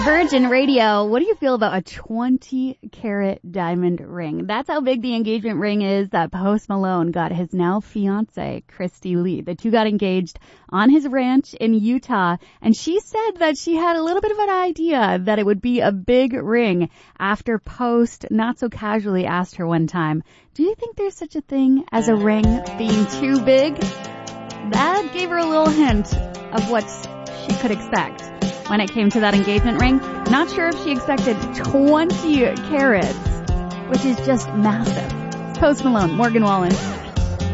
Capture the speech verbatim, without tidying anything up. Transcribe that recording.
Virgin Radio, what do you feel about a twenty carat diamond ring? That's how big the engagement ring is that Post Malone got his now fiancée, Christy Lee. The two got engaged on his ranch in Utah, and she said that she had a little bit of an idea that it would be a big ring after Post not so casually asked her one time, do you think there's such a thing as a ring being too big? That gave her a little hint of what she could expect when it came to that engagement ring. Not sure if she expected twenty carats, which is just massive. Post Malone, Morgan Wallen.